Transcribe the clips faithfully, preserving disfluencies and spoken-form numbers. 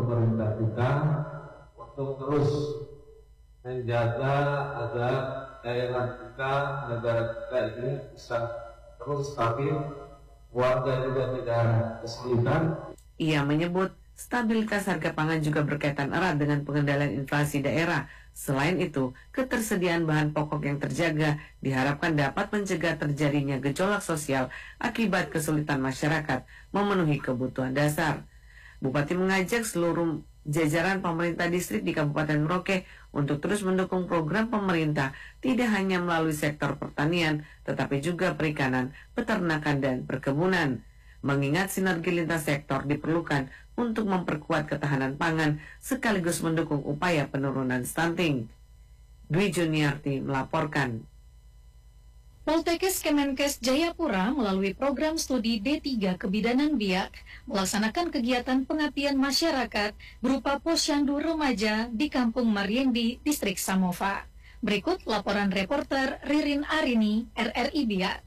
pemerintah kita untuk terus menjaga agar daerah kita, negara kita ini bisa terus stabil, warga juga tidak kesulitan. Ia menyebut stabilitas harga pangan juga berkaitan erat dengan pengendalian inflasi daerah. Selain itu, ketersediaan bahan pokok yang terjaga diharapkan dapat mencegah terjadinya gejolak sosial akibat kesulitan masyarakat memenuhi kebutuhan dasar. Bupati mengajak seluruh jajaran pemerintah distrik di Kabupaten Merauke untuk terus mendukung program pemerintah tidak hanya melalui sektor pertanian, tetapi juga perikanan, peternakan, dan perkebunan. Mengingat sinergi lintas sektor diperlukan untuk memperkuat ketahanan pangan sekaligus mendukung upaya penurunan stunting. Dwi Juniarti melaporkan. Poltekkes Kemenkes Jayapura melalui program studi D tiga Kebidanan Biak melaksanakan kegiatan pengabdian masyarakat berupa posyandu remaja di Kampung Mariendi, Distrik Samova. Berikut laporan reporter Ririn Arini, R R I Biak.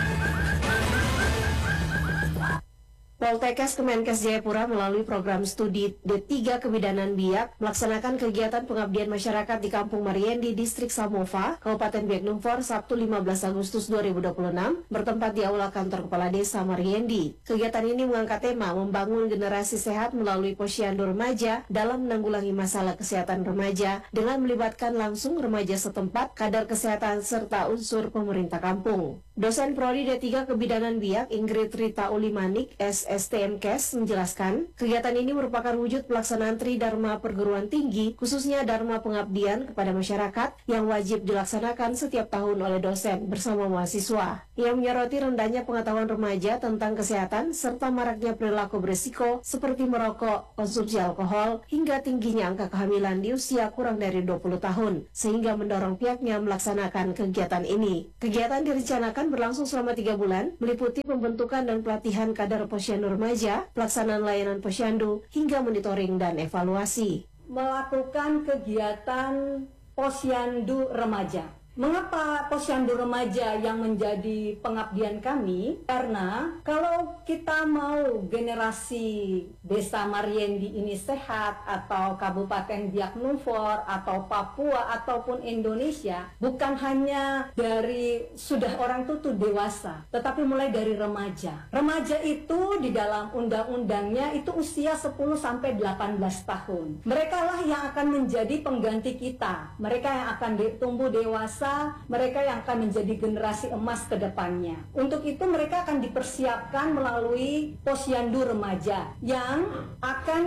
Poltekkes Kemenkes Jayapura melalui program studi D tiga Kebidanan Biak melaksanakan kegiatan pengabdian masyarakat di Kampung Mariendi, Distrik Samova, Kabupaten Biak Numfor, Sabtu lima belas Agustus dua ribu dua puluh enam, bertempat di Aula Kantor Kepala Desa Mariendi. Kegiatan ini mengangkat tema membangun generasi sehat melalui posyandu remaja dalam menanggulangi masalah kesehatan remaja dengan melibatkan langsung remaja setempat, kadar kesehatan, serta unsur pemerintah kampung. Dosen Prodi D tiga Kebidanan Biak, Ingrid Rita Ulimanik, S S T M Kes, menjelaskan, kegiatan ini merupakan wujud pelaksanaan Tridharma perguruan tinggi, khususnya Dharma pengabdian kepada masyarakat yang wajib dilaksanakan setiap tahun oleh dosen bersama mahasiswa. Ia menyoroti rendahnya pengetahuan remaja tentang kesehatan serta maraknya perilaku berisiko seperti merokok, konsumsi alkohol, hingga tingginya angka kehamilan di usia kurang dari dua puluh tahun, sehingga mendorong pihaknya melaksanakan kegiatan ini. Kegiatan direncanakan berlangsung selama tiga bulan, meliputi pembentukan dan pelatihan kadar posyandu remaja, pelaksanaan layanan posyandu, hingga monitoring dan evaluasi. Melakukan kegiatan posyandu remaja. Mengapa posyandu remaja yang menjadi pengabdian kami? Karena kalau kita mau generasi Desa Mariendi ini sehat, atau Kabupaten Biak Numfor, atau Papua, ataupun Indonesia, bukan hanya dari sudah orang tutu dewasa, tetapi mulai dari remaja. Remaja itu di dalam undang-undangnya itu usia sepuluh sampai delapan belas tahun. Mereka lah yang akan menjadi pengganti kita. Mereka yang akan tumbuh dewasa, mereka yang akan menjadi generasi emas ke depannya. Untuk itu mereka akan dipersiapkan melalui posyandu remaja yang akan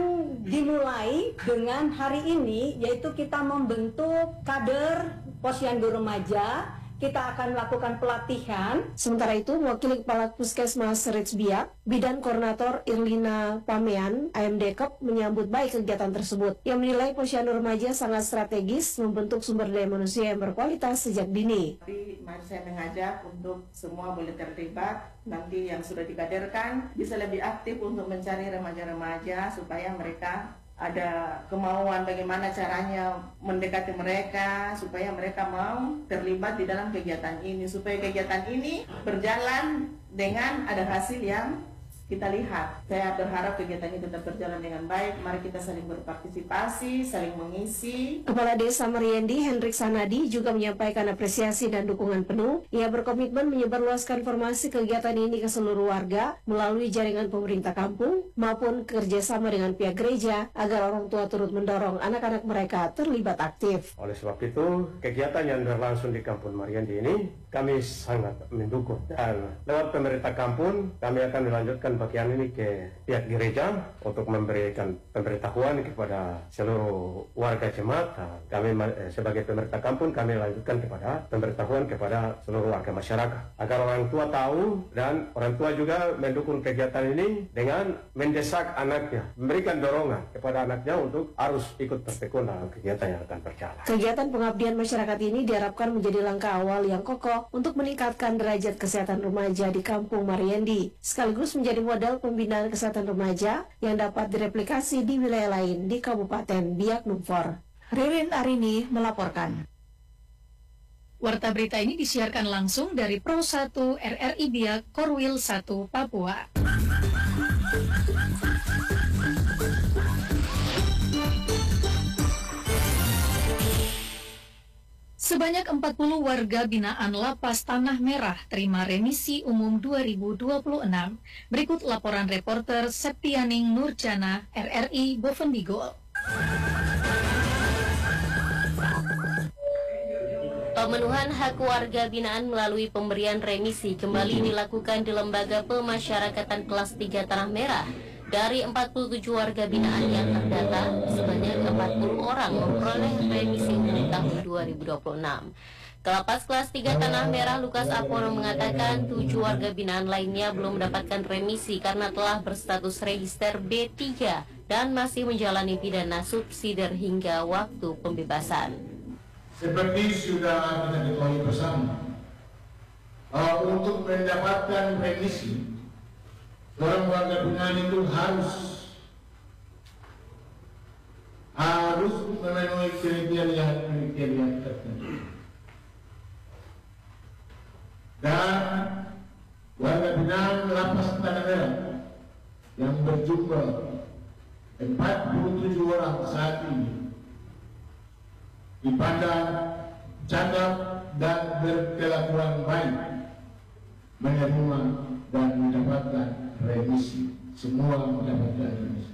dimulai dengan hari ini, yaitu kita membentuk kader posyandu remaja. Kita akan melakukan pelatihan. Sementara itu, Wakil Kepala Puskesmas Rits Biak, Bidan Koordinator Irlina Pamean, A M D K E P, menyambut baik kegiatan tersebut. Yang menilai posyandu remaja sangat strategis membentuk sumber daya manusia yang berkualitas sejak dini. Tapi mari saya mengajak untuk semua boleh terlibat, nanti yang sudah dikaderkan bisa lebih aktif untuk mencari remaja-remaja supaya mereka ada kemauan bagaimana caranya mendekati mereka supaya mereka mau terlibat di dalam kegiatan ini, supaya kegiatan ini berjalan dengan ada hasil yang kita lihat. Saya berharap kegiatan ini tetap berjalan dengan baik. Mari kita saling berpartisipasi, saling mengisi. Kepala Desa Mariendi, Hendrik Sanadi, juga menyampaikan apresiasi dan dukungan penuh. Ia berkomitmen menyebarluaskan informasi kegiatan ini ke seluruh warga melalui jaringan pemerintah kampung maupun kerjasama dengan pihak gereja agar orang tua turut mendorong anak-anak mereka terlibat aktif. Oleh sebab itu, kegiatan yang berlangsung di Kampung Mariendi ini kami sangat mendukung. Dan lewat pemerintah kampung, kami akan melanjutkan bagian ini ke pihak gereja untuk memberikan pemberitahuan kepada seluruh warga jemaat. Kami eh, sebagai pemerintah kampung kami lanjutkan kepada pemberitahuan kepada seluruh warga masyarakat agar orang tua tahu dan orang tua juga mendukung kegiatan ini dengan mendesak anaknya, memberikan dorongan kepada anaknya untuk harus ikut bertekun dalam kegiatan yang akan berjalan. Kegiatan pengabdian masyarakat ini diharapkan menjadi langkah awal yang kokoh untuk meningkatkan derajat kesehatan remaja di Kampung Mariendi, sekaligus menjadi model pembinaan kesehatan remaja yang dapat direplikasi di wilayah lain di Kabupaten Biak Numfor. Ririn Arini melaporkan. Warta berita ini disiarkan langsung dari Pro satu R R I Biak Korwil satu Papua. Sebanyak empat puluh warga binaan Lapas Tanah Merah terima remisi umum dua ribu dua puluh enam. Berikut laporan reporter Septianing Nurjana, R R I Bovendigul. Pemenuhan hak warga binaan melalui pemberian remisi kembali dilakukan di Lembaga Pemasyarakatan Kelas tiga Tanah Merah. Dari empat puluh tujuh warga binaan yang terdata, sebanyak empat puluh orang memperoleh remisi untuk tahun dua ribu dua puluh enam. Kalapas Kelas tiga Tanah Merah Lukas Apono mengatakan tujuh warga binaan lainnya belum mendapatkan remisi karena telah berstatus register B tiga dan masih menjalani pidana subsidiar hingga waktu pembebasan. Seperti sudah kita ketahui bersama, uh, untuk mendapatkan remisi, seorang warga binaan itu harus harus memenuhi kriteria-kriteria tertentu. Dan warga binaan Lapas Tanah Merah yang berjumlah empat puluh tujuh orang saat ini dipandang cakap dan berkelakuan baik, menerima dan mendapatkan remisi. Semua mendapatkan remisi.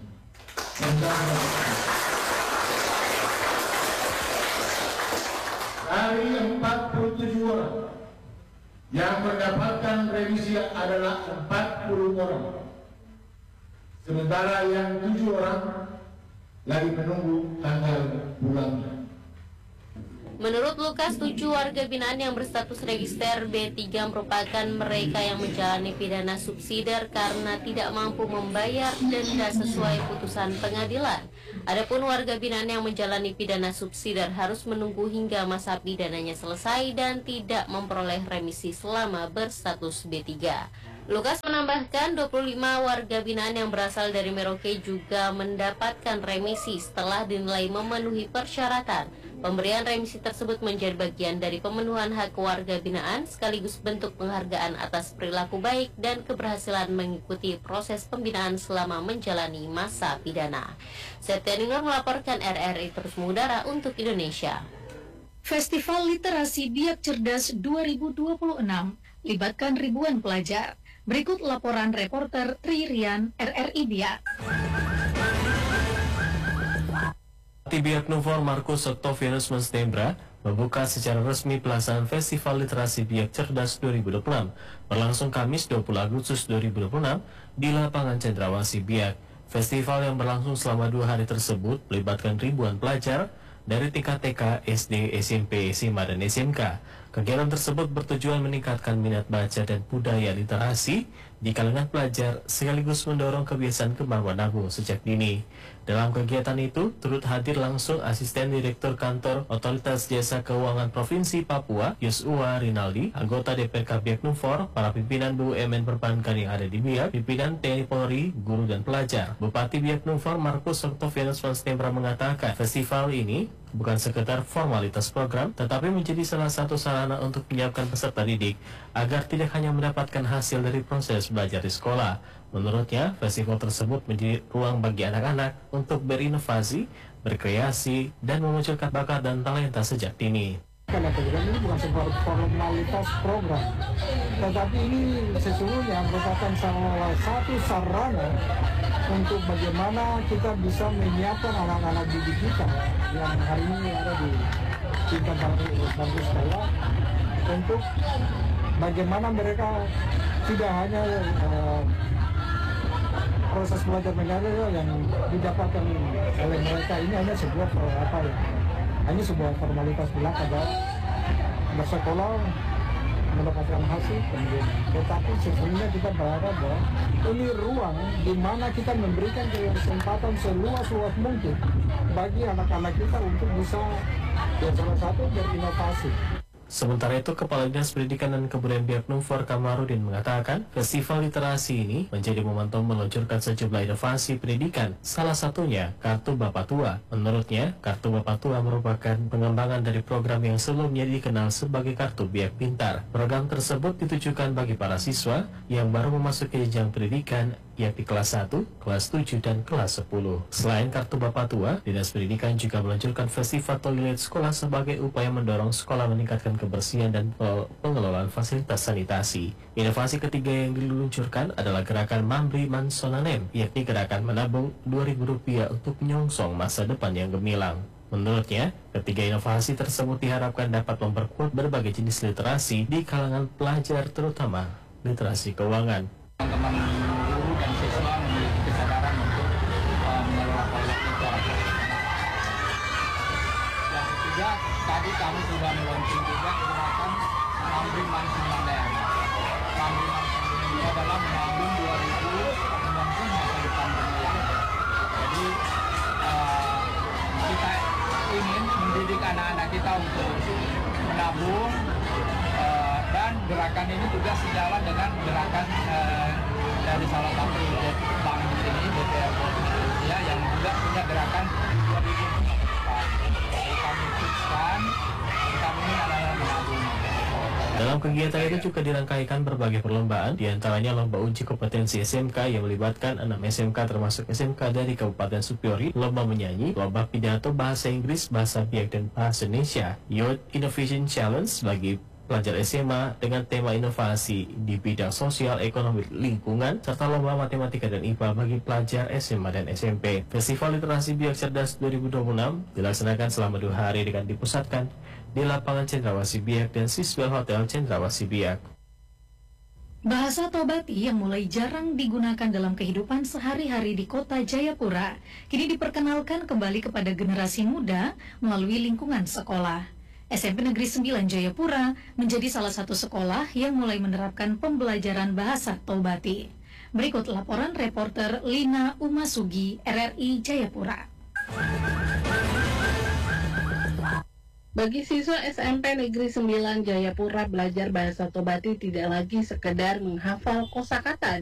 Dari empat puluh tujuh orang yang mendapatkan remisi adalah empat puluh orang, sementara yang tujuh orang lagi menunggu tanggal pulangnya. Menurut Lukas, tujuh warga binaan yang berstatus register B tiga merupakan mereka yang menjalani pidana subsidiar karena tidak mampu membayar denda sesuai putusan pengadilan. Adapun warga binaan yang menjalani pidana subsidiar harus menunggu hingga masa pidananya selesai dan tidak memperoleh remisi selama berstatus B tiga. Lukas menambahkan dua puluh lima warga binaan yang berasal dari Merauke juga mendapatkan remisi setelah dinilai memenuhi persyaratan. Pemberian remisi tersebut menjadi bagian dari pemenuhan hak warga binaan sekaligus bentuk penghargaan atas perilaku baik dan keberhasilan mengikuti proses pembinaan selama menjalani masa pidana. Septianing Nur melaporkan R R I Terus Mengudara untuk Indonesia. Festival Literasi Biak Cerdas dua ribu dua puluh enam libatkan ribuan pelajar. Berikut laporan reporter Tri Rian, R R I Biak. Bupati Biak Numfor Markus Octavianus Mestembra membuka secara resmi pelaksanaan Festival Literasi Biak Cerdas dua ribu dua puluh enam berlangsung Kamis dua puluh Agustus dua ribu dua puluh enam di lapangan Cendrawasih Biak. Festival yang berlangsung selama dua hari tersebut melibatkan ribuan pelajar dari tingkat T K, S D, S M P, S M A, dan S M K. Kegiatan tersebut bertujuan meningkatkan minat baca dan budaya literasi di kalangan pelajar sekaligus mendorong kebiasaan kemampuan nabung sejak dini. Dalam kegiatan itu, turut hadir langsung Asisten Direktur Kantor Otoritas Jasa Keuangan Provinsi Papua, Yosua Rinaldi, anggota D P R K Biak Numfor, para pimpinan B U M N perbankan yang ada di Biak, pimpinan T N I Polri, guru dan pelajar. Bupati Biak Numfor Markus Octavianus Mestembra mengatakan, festival ini bukan sekedar formalitas program, tetapi menjadi salah satu sarana untuk menyiapkan peserta didik agar tidak hanya mendapatkan hasil dari proses belajar di sekolah. Menurutnya, festival tersebut menjadi ruang bagi anak-anak untuk berinovasi, berkreasi, dan memunculkan bakat dan talenta sejak dini. Karena program ini bukan sebuah formalitas program, tetapi ini sesungguhnya merupakan salah satu sarana untuk bagaimana kita bisa menyiapkan anak-anak didik kita yang hari ini ada di tingkat bangku sekolah untuk bagaimana mereka tidak hanya uh, proses belajar mengajar yang didapatkan oleh mereka ini hanya sebuah apa ya hanya sebuah formalitas belaka bahwa bersekolah mendapatkan hasil kemudian, tetapi sesungguhnya kita berharap bahwa ini ruang di mana kita memberikan kesempatan seluas-luas mungkin bagi anak-anak kita untuk bisa yang salah satu berinovasi. Sementara itu, Kepala Dinas Pendidikan dan Kebudayaan Biak Numfor Kamarudin mengatakan, festival literasi ini menjadi momentum meluncurkan sejumlah inovasi pendidikan, salah satunya Kartu Bapak Tua. Menurutnya, Kartu Bapak Tua merupakan pengembangan dari program yang sebelumnya dikenal sebagai Kartu Biak Pintar. Program tersebut ditujukan bagi para siswa yang baru memasuki jenjang pendidikan, yakni kelas satu, kelas tujuh, dan kelas sepuluh. Selain Kartu Bapak Tua, Dinas Pendidikan juga meluncurkan Festival Toilet Sekolah sebagai upaya mendorong sekolah meningkatkan kebersihan dan pengelolaan fasilitas sanitasi. Inovasi ketiga yang diluncurkan adalah gerakan Mamri Mansonanem, yakni gerakan menabung dua ribu rupiah untuk menyongsong masa depan yang gemilang. Menurutnya, ketiga inovasi tersebut diharapkan dapat memperkuat berbagai jenis literasi di kalangan pelajar, terutama literasi keuangan. Teman-teman guru dan siswa memiliki kesadaran untuk uh, mengelola toilet secara profesional. Yang ketiga, tadi kami sudah meluncurkan juga gerakan Mamri Mansonanem. Mamri Mansonanem ini adalah menabung dua ribu menyongsong masa depan gemilang. Jadi uh, kita ingin mendidik anak-anak kita untuk menabung. Uh, dan gerakan ini juga sejalan dengan gerakan uh, dari salah satu bank di sini, B P R Indonesia, yang juga punya gerakan dua ribu empat. Jadi kami fixkan, kami ini adalah menabung. Dalam kegiatan itu juga dirangkaikan berbagai perlombaan, diantaranya lomba uji kompetensi S M K yang melibatkan enam S M K termasuk S M K dari Kabupaten Supyori, lomba menyanyi, lomba pidato bahasa Inggris, bahasa Biak, dan bahasa Indonesia, Youth Innovation Challenge bagi pelajar S M A dengan tema inovasi di bidang sosial, ekonomi, lingkungan, serta lomba matematika dan I P A bagi pelajar S M A dan S M P. Festival Literasi Biak Cerdas dua ribu dua puluh enam dilaksanakan selama dua hari dengan dipusatkan di lapangan Cendrawasih Biak dan Sisbel Hotel Cendrawasih Biak. Bahasa Tobati yang mulai jarang digunakan dalam kehidupan sehari-hari di kota Jayapura, kini diperkenalkan kembali kepada generasi muda melalui lingkungan sekolah. S M P Negeri sembilan Jayapura menjadi salah satu sekolah yang mulai menerapkan pembelajaran bahasa Tobati. Berikut laporan reporter Lina Umasugi, R R I Jayapura. Bagi siswa S M P Negeri sembilan Jayapura, belajar bahasa Tobati tidak lagi sekedar menghafal kosakata